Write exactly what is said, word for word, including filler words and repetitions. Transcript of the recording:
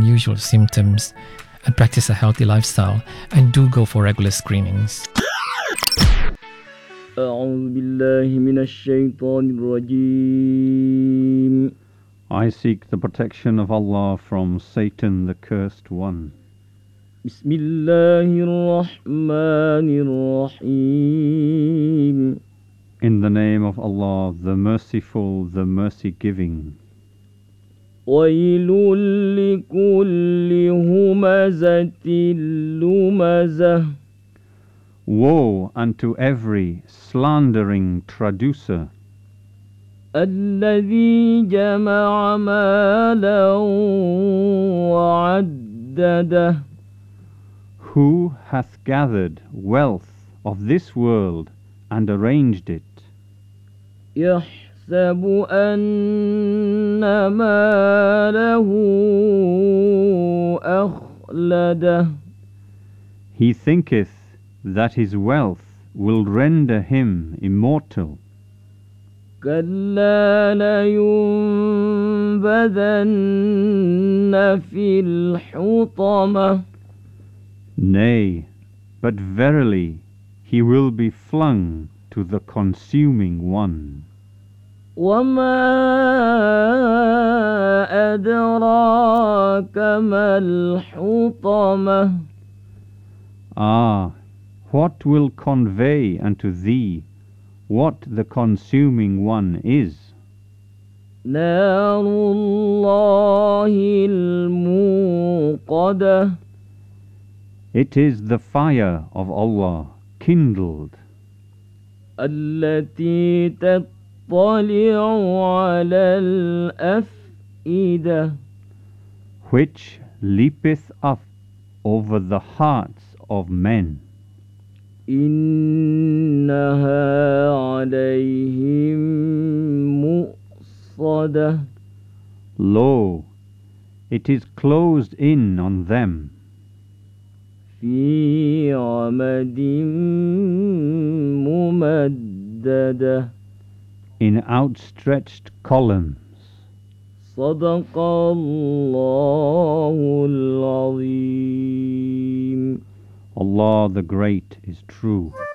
unusual symptoms, and practice a healthy lifestyle, and do go for regular screenings. أعوذ بالله من الشيطان الرجيم. I seek the protection of Allah from Satan, the cursed one. بسم الله الرحمن الرحيم. In the name of Allah, the merciful, the mercy-giving. ويل لكل همزة لمزة. Woe unto every slandering traducer, الذي جمع مالا وعدده. who hath gathered wealth of this world and arranged it. يحسب أن ماله أخلده. He thinketh that his wealth will render him immortal. كلا لينبذن في الحطمة. Nay, but verily he will be flung to the consuming one. وما أدراك ما الحطمة. Ah, what will convey unto thee what the consuming one is? نار الله الموقدة. It is the fire of Allah kindled, التي تطلع على الأفئدة. which leapeth up over the hearts of men. إنها عليهم مؤصدة. Lo, it is closed in on them في عمد ممددة. in outstretched columns. صدق الله العظيم. Allah the Great is true.